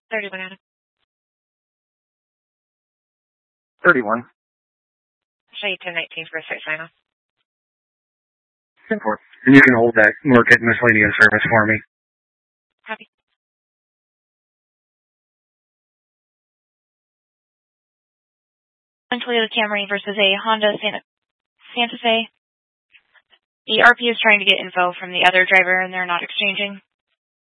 31 Adam. 31. Show you 1019 for a straight sign off. 10-4. And you can hold that market miscellaneous service for me. Copy. Toyota Camry versus a Honda Santa Fe. The RP is trying to get info from the other driver and they're not exchanging.